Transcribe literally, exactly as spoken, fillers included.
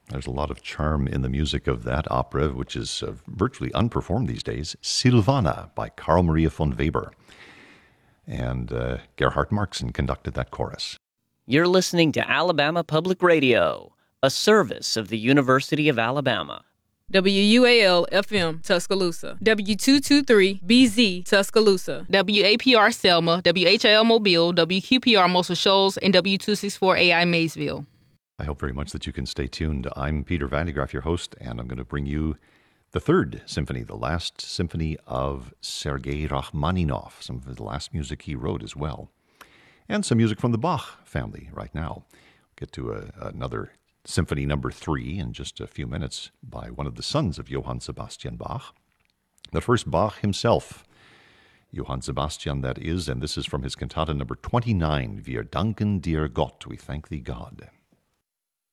There's a lot of charm in the music of that opera, which is uh, virtually unperformed these days, Silvana by Carl Maria von Weber. And uh, Gerhard Markson conducted that chorus. You're listening to Alabama Public Radio, a service of the University of Alabama. W U A L F M Tuscaloosa, W two twenty-three B Z Tuscaloosa, W A P R Selma, W H I L Mobile, W Q P R Muscle Shoals, and W two sixty-four A I Maysville. I hope very much that you can stay tuned. I'm Peter Vandegraff, your host, and I'm going to bring you the third symphony, the last symphony of Sergei Rachmaninoff, some of the last music he wrote as well, and some music from the Bach family right now. We'll get to a, another Symphony number three in just a few minutes by one of the sons of Johann Sebastian Bach. The first Bach himself, Johann Sebastian that is, and this is from his cantata number twenty-nine, Wir danken dir Gott, we thank thee God.